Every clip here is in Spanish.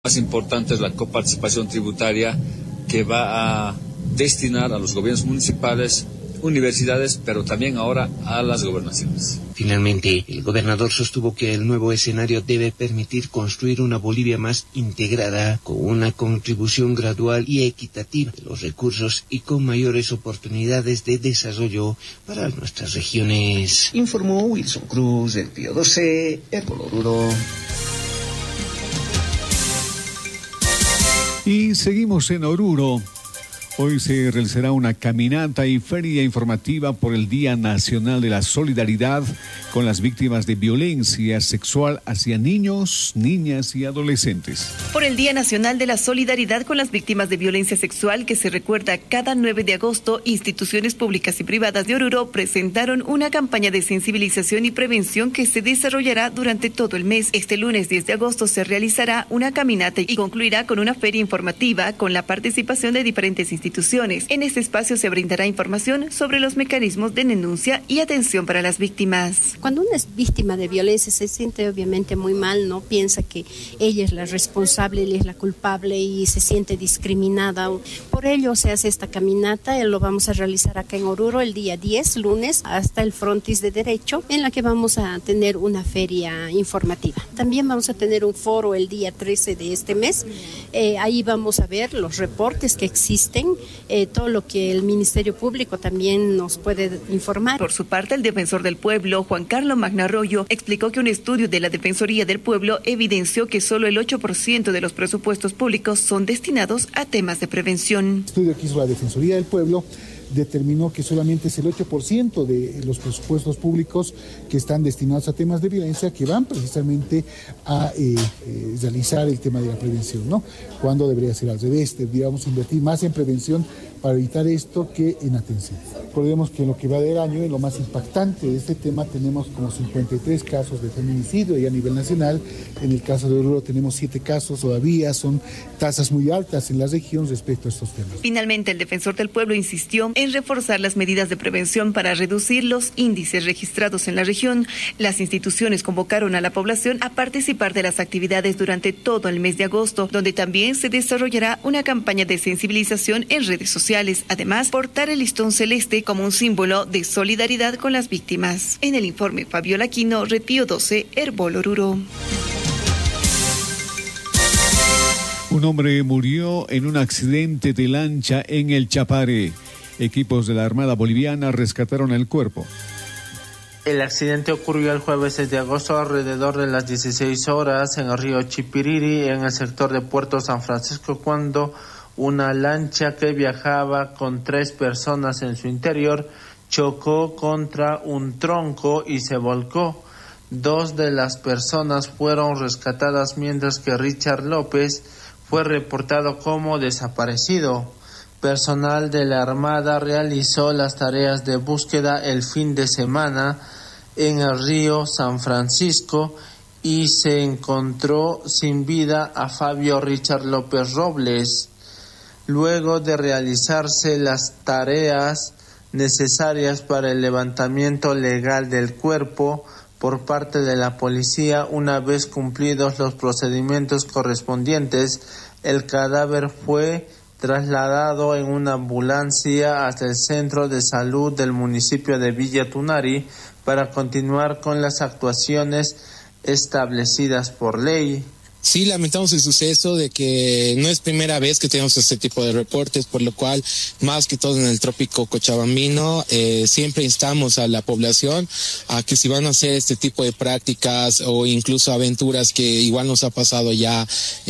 Más importante es la coparticipación tributaria que va a destinar a los gobiernos municipales, universidades, pero también ahora a las gobernaciones. Finalmente, el gobernador sostuvo que el nuevo escenario debe permitir construir una Bolivia más integrada, con una contribución gradual y equitativa de los recursos y con mayores oportunidades de desarrollo para nuestras regiones. Informó Wilson Cruz, del Pío 12, Herbol Oruro. Y seguimos en Oruro. Hoy se realizará una caminata y feria informativa por el Día Nacional de la Solidaridad con las víctimas de violencia sexual hacia niños, niñas y adolescentes. Por el Día Nacional de la Solidaridad con las víctimas de violencia sexual, que se recuerda cada 9 de agosto, instituciones públicas y privadas de Oruro presentaron una campaña de sensibilización y prevención que se desarrollará durante todo el mes. Este lunes 10 de agosto se realizará una caminata y concluirá con una feria informativa con la participación de diferentes instituciones. En este espacio se brindará información sobre los mecanismos de denuncia y atención para las víctimas. Cuando una es víctima de violencia se siente obviamente muy mal, ¿no? Piensa que ella es la responsable, ella es la culpable y se siente discriminada. Por ello se hace esta caminata, lo vamos a realizar acá en Oruro el día 10, lunes, hasta el frontis de Derecho, en la que vamos a tener una feria informativa. También vamos a tener un foro el día 13 de este mes. Ahí vamos a ver los reportes que existen, todo lo que el Ministerio Público también nos puede informar. Por su parte, el defensor del pueblo, Juan Carlos Magnarroyo, explicó que un estudio de la Defensoría del Pueblo evidenció que solo el 8% de los presupuestos públicos son destinados a temas de prevención. El estudio que hizo la Defensoría del Pueblo determinó que solamente es el 8% de los presupuestos públicos que están destinados a temas de violencia que van precisamente a realizar el tema de la prevención, ¿no? Cuando debería ser al revés, deberíamos invertir más en prevención para evitar esto que en atención. Recordemos que en lo que va del año, en lo más impactante de este tema, tenemos como 53 casos de feminicidio y a nivel nacional. En el caso de Oruro tenemos 7 casos, todavía son tasas muy altas en la región respecto a estos temas. Finalmente, el defensor del pueblo insistió en reforzar las medidas de prevención para reducir los índices registrados en la región. Las instituciones convocaron a la población a participar de las actividades durante todo el mes de agosto, donde también se desarrollará una campaña de sensibilización en redes sociales. Además, portar el listón celeste como un símbolo de solidaridad con las víctimas. En el informe, Fabiola Aquino, Red Pío 12, Herbol Oruro. Un hombre murió en un accidente de lancha en el Chapare. Equipos de la Armada Boliviana rescataron el cuerpo. El accidente ocurrió el jueves 6 de agosto alrededor de las 16 horas en el río Chipiriri, en el sector de Puerto San Francisco, cuando una lancha que viajaba con 3 personas en su interior chocó contra un tronco y se volcó. 2 de las personas fueron rescatadas, mientras que Richard López fue reportado como desaparecido. Personal de la Armada realizó las tareas de búsqueda el fin de semana en el río San Francisco y se encontró sin vida a Fabio Richard López Robles. Luego de realizarse las tareas necesarias para el levantamiento legal del cuerpo por parte de la policía, una vez cumplidos los procedimientos correspondientes, el cadáver fue trasladado en una ambulancia hasta el centro de salud del municipio de Villa Tunari para continuar con las actuaciones establecidas por ley. Sí, lamentamos el suceso de que no es primera vez que tenemos este tipo de reportes, por lo cual, más que todo en el trópico cochabambino, siempre instamos a la población a que si van a hacer este tipo de prácticas o incluso aventuras que igual nos ha pasado ya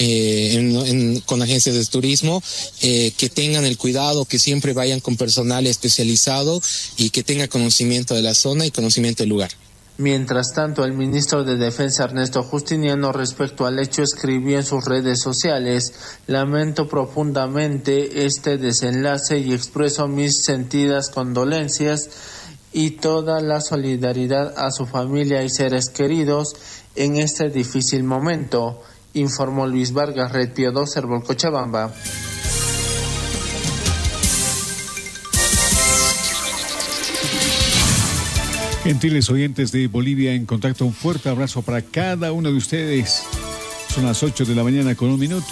con agencias de turismo, que tengan el cuidado, que siempre vayan con personal especializado y que tenga conocimiento de la zona y conocimiento del lugar. Mientras tanto, el ministro de Defensa Ernesto Justiniano, respecto al hecho, escribió en sus redes sociales: lamento profundamente este desenlace y expreso mis sentidas condolencias y toda la solidaridad a su familia y seres queridos en este difícil momento, informó Luis Vargas, Red Pío 2, Herbol Cochabamba. Gentiles oyentes de Bolivia en Contacto, un fuerte abrazo para cada uno de ustedes. Son las 8 de la mañana con 1 minuto.